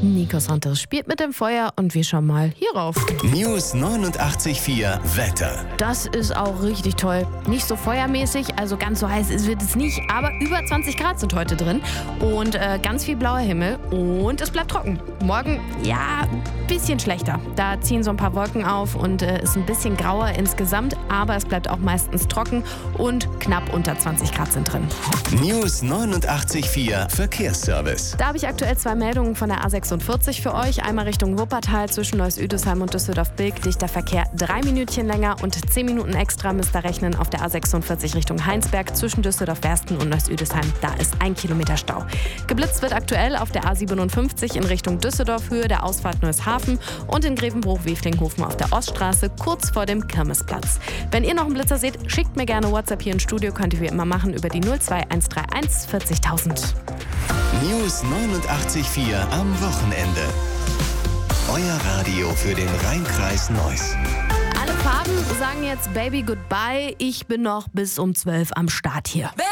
Nico Santos spielt mit dem Feuer und wir schauen mal hier rauf. News 89.4 Wetter. Das ist auch richtig toll. Nicht so feuermäßig, also ganz so heiß wird es nicht, aber über 20 Grad sind heute drin und ganz viel blauer Himmel und es bleibt trocken. Morgen, ja, ein bisschen schlechter. Da ziehen so ein paar Wolken auf und ist ein bisschen grauer insgesamt, aber es bleibt auch meistens trocken und knapp unter 20 Grad sind drin. News 89.4 Verkehrsservice. Da habe ich aktuell 2 Meldungen von der A46 für euch. Einmal Richtung Wuppertal zwischen Neuss-Üdesheim und Düsseldorf-Bilk. Dichter Verkehr 3 Minütchen länger und 10 Minuten extra müsst ihr rechnen auf der A46 Richtung Heinsberg zwischen Düsseldorf-Wersten und Neuss-Üdesheim. Da ist 1 Kilometer Stau. Geblitzt wird aktuell auf der A57 in Richtung Düsseldorf Höhe der Ausfahrt Neuss-Hafen und in Grevenbruch-Weflinghofen auf der Oststraße kurz vor dem Kirmesplatz. Wenn ihr noch einen Blitzer seht, schickt mir gerne WhatsApp hier ins Studio. Könnt ihr wie immer machen über die 02131 40.000. News 89.4 am Wochenende. Euer Radio für den Rhein-Kreis Neuss. Alle Farben sagen jetzt Baby Goodbye. Ich bin noch bis um 12 am Start hier.